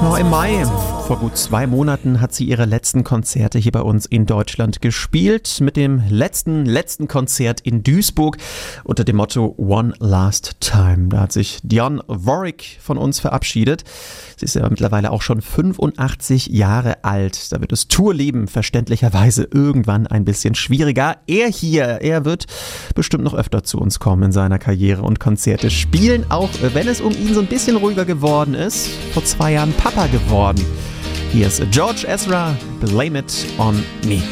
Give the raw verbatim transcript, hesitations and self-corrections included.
Ja, im Mai, vor gut zwei Monaten, hat sie ihre letzten Konzerte hier bei uns in Deutschland gespielt. Mit dem letzten, letzten Konzert in Duisburg unter dem Motto One Last Time. Da hat sich Dionne Warwick von uns verabschiedet. Sie ist ja mittlerweile auch schon fünfundachtzig Jahre alt. Da wird das Tourleben verständlicherweise irgendwann ein bisschen schwieriger. Er hier, er wird bestimmt noch öfter zu uns kommen in seiner Karriere und Konzerte spielen, auch wenn es um ihn so ein bisschen ruhiger geworden ist. Vor zwei Jahren Papa geworden. Hier ist George Ezra, Blame It On Me.